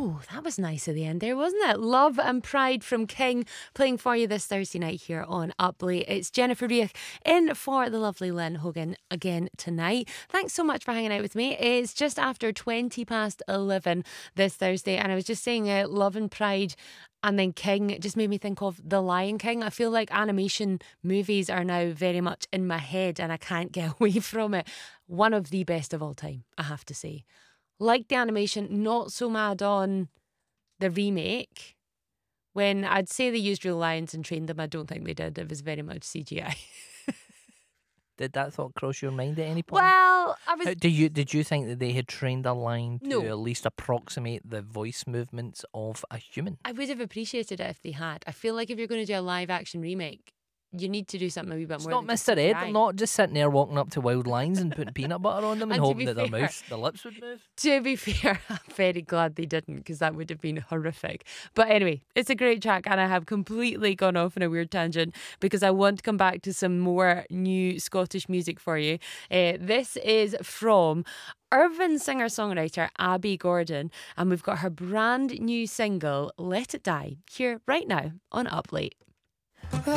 Oh, that was nice at the end there, wasn't it? Love and Pride from King playing for you this Thursday night here on Up Late. It's Jennifer Reich in for the lovely Lynn Hogan again tonight. Thanks so much for hanging out with me. It's just after 11:20 this Thursday, and I was just saying Love and Pride and then King. It just made me think of The Lion King. I feel like animation movies are now very much in my head and I can't get away from it. One of the best of all time, I have to say. Like the animation, not so mad on the remake. When I'd say they used real lions and trained them, I don't think they did. It was very much CGI. Did that thought cross your mind at any point? Well, I was... Did you think that they had trained a lion to No. at least approximate the voice movements of a human? I would have appreciated it if they had. I feel like if you're going to do a live action remake, you need to do something a wee bit It's more not than just Mr. Ed. CGI. They're not just sitting there walking up to wild lions and putting peanut butter on them and And to hoping be that their fair- their lips would move. To be fair, I'm very glad they didn't, because that would have been horrific. But anyway, it's a great track, and I have completely gone off on a weird tangent because I want to come back to some more new Scottish music for you. This is from urban singer-songwriter Abby Gordon, and we've got her brand new single, Let It Die, here right now on Up Late. Well,